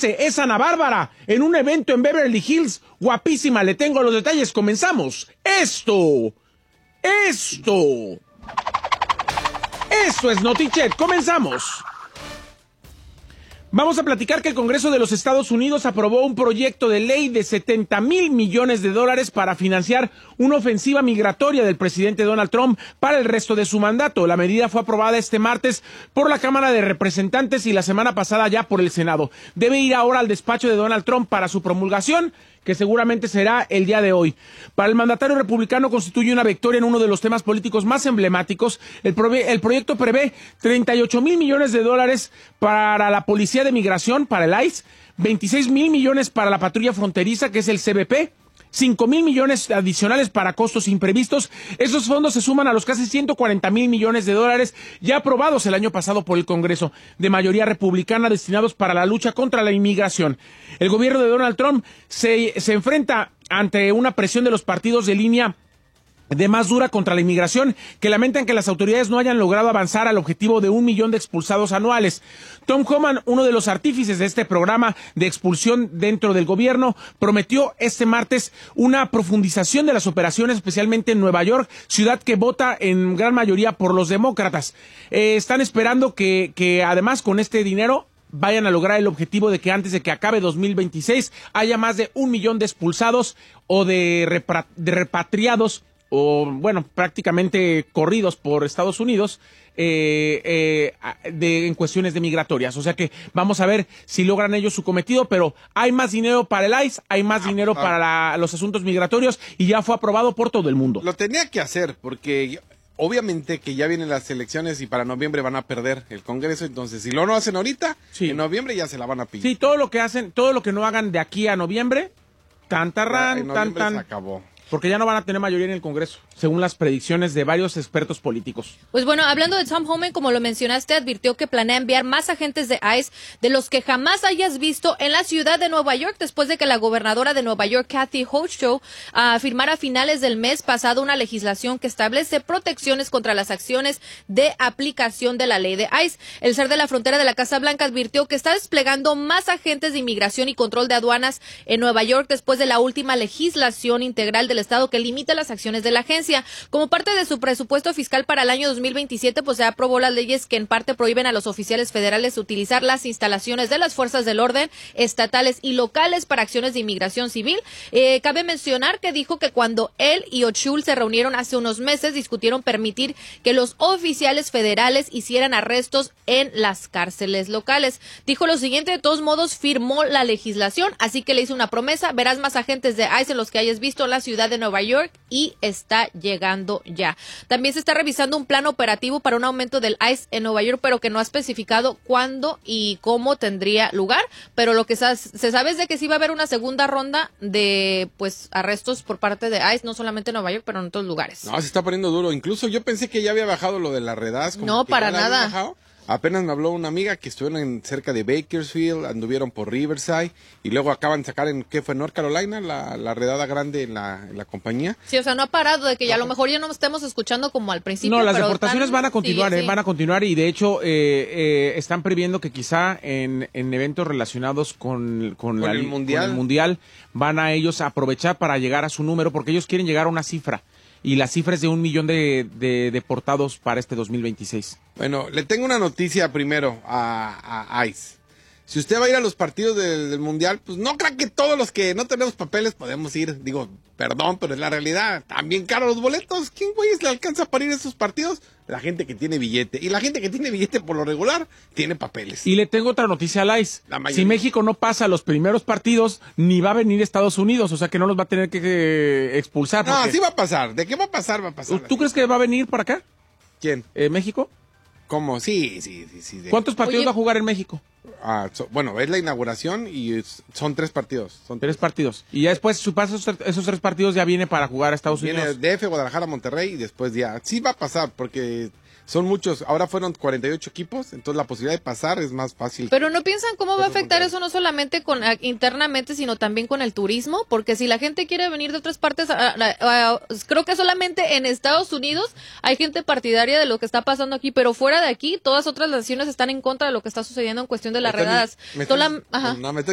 parece? Es Ana Bárbara en un evento en Beverly Hills. Guapísima, le tengo los detalles. Comenzamos. Esto es Notichet. Comenzamos. Vamos a platicar que el Congreso de los Estados Unidos aprobó un proyecto de ley de $70,000 millones para financiar una ofensiva migratoria del presidente Donald Trump para el resto de su mandato. La medida fue aprobada este martes por la Cámara de Representantes y la semana pasada ya por el Senado. Debe ir ahora al despacho de Donald Trump para su promulgación, que seguramente será el día de hoy. Para el mandatario republicano constituye una victoria en uno de los temas políticos más emblemáticos. El proyecto prevé $38,000 millones para la Policía de Migración, para el ICE, $26,000 millones para la Patrulla Fronteriza, que es el CBP, $5,000 millones adicionales para costos imprevistos. Esos fondos se suman a los casi $140,000 millones ya aprobados el año pasado por el Congreso, de mayoría republicana, destinados para la lucha contra la inmigración. El gobierno de Donald Trump se enfrenta ante una presión de los partidos de línea de más dura contra la inmigración, que lamentan que las autoridades no hayan logrado avanzar al objetivo de 1 millón de expulsados anuales. Tom Homan, uno de los artífices de este programa de expulsión dentro del gobierno, prometió este martes una profundización de las operaciones, especialmente en Nueva York, ciudad que vota en gran mayoría por los demócratas. Están esperando que además con este dinero vayan a lograr el objetivo de que antes de que acabe 2026 haya más de 1 millón de expulsados o de repatriados, o bueno, prácticamente corridos por Estados Unidos en cuestiones de migratorias. O sea que vamos a ver si logran ellos su cometido, pero hay más dinero para el ICE, hay más dinero para los asuntos migratorios y ya fue aprobado por todo el mundo. Lo tenía que hacer porque obviamente que ya vienen las elecciones y para noviembre van a perder el Congreso, entonces si lo no hacen ahorita, sí, en noviembre ya se la van a pillar. Sí, todo lo que no hagan de aquí a noviembre, se acabó. Porque ya no van a tener mayoría en el Congreso, según las predicciones de varios expertos políticos. Pues bueno, hablando de Tom Homan, como lo mencionaste, advirtió que planea enviar más agentes de ICE de los que jamás hayas visto en la ciudad de Nueva York, después de que la gobernadora de Nueva York, Kathy Hochul, firmara a finales del mes pasado una legislación que establece protecciones contra las acciones de aplicación de la ley de ICE. El ser de la frontera de la Casa Blanca advirtió que está desplegando más agentes de inmigración y control de aduanas en Nueva York después de la última legislación integral del Estado que limita las acciones de la agencia. Como parte de su presupuesto fiscal para el año 2027, pues se aprobó las leyes que en parte prohíben a los oficiales federales utilizar las instalaciones de las fuerzas del orden estatales y locales para acciones de inmigración civil. Cabe mencionar que dijo que cuando él y Hochul se reunieron hace unos meses, discutieron permitir que los oficiales federales hicieran arrestos en las cárceles locales. Dijo lo siguiente: de todos modos firmó la legislación, así que le hizo una promesa: verás más agentes de ICE en los que hayas visto en la ciudad de Nueva York, y está llegando ya. También se está revisando un plan operativo para un aumento del ICE en Nueva York, pero que no ha especificado cuándo y cómo tendría lugar, pero lo que se sabe es de que sí va a haber una segunda ronda de pues arrestos por parte de ICE, no solamente en Nueva York, pero en otros lugares. No, se está poniendo duro. Incluso yo pensé que ya había bajado lo de las redadas. No, para nada. Apenas me habló una amiga que estuvieron cerca de Bakersfield, anduvieron por Riverside y luego acaban de sacar ¿qué fue? North Carolina, la redada grande en la compañía. Sí, o sea, no ha parado de que ya a lo mejor ya no estamos escuchando como al principio. No, las deportaciones van a continuar, sí. Van a continuar y de hecho están previendo que quizá en eventos relacionados con el mundial van a ellos aprovechar para llegar a su número, porque ellos quieren llegar a una cifra. Y la cifra es de 1 millón de deportados para este 2026. Bueno, le tengo una noticia primero a ICE. Si usted va a ir a los partidos del Mundial, pues no crean que todos los que no tenemos papeles podemos ir. Digo, perdón, pero es la realidad. También caros los boletos. ¿Quién güeyes le alcanza para ir a esos partidos? La gente que tiene billete. Y la gente que tiene billete por lo regular tiene papeles. Y le tengo otra noticia a ICE. Si México no pasa los primeros partidos, ni va a venir Estados Unidos. O sea que no los va a tener que expulsar. No, sí va a pasar. ¿De qué va a pasar? Va a pasar. ¿Tú crees que va a venir para acá? ¿Quién? ¿México? ¿Cómo? Sí. ¿Cuántos partidos va a jugar en México? Bueno, es la inauguración y son 3 partidos. Tres partidos. Y ya después, esos 3 partidos ya viene para jugar a Estados Unidos. Viene DF, Guadalajara, Monterrey y después ya. Sí va a pasar porque son muchos. Ahora fueron 48 equipos, entonces la posibilidad de pasar es más fácil. Pero ¿no piensan cómo va a afectar eso no solamente internamente, sino también con el turismo? Porque si la gente quiere venir de otras partes, creo que solamente en Estados Unidos hay gente partidaria de lo que está pasando aquí, pero fuera de aquí, todas otras naciones están en contra de lo que está sucediendo en cuestión de las redadas. Me